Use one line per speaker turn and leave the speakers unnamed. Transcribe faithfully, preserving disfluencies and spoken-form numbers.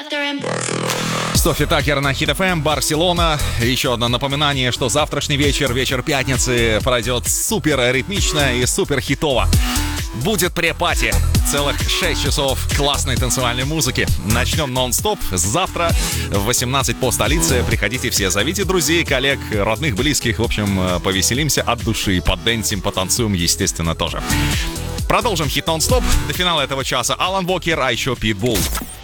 Софи Такер на Хит эф эм, Барселона. Еще одно напоминание, что завтрашний вечер, вечер пятницы, пройдет супер ритмично и супер хитово. Будет пре-пати. Целых шесть часов классной танцевальной музыки. Начнем нон-стоп завтра в восемнадцать по столице. Приходите все, зовите друзей, коллег, родных, близких. В общем, повеселимся от души, поддэнсим, потанцуем, естественно, тоже. Продолжим хит нон-стоп. До финала этого часа Алан Вокер, а еще Питбул.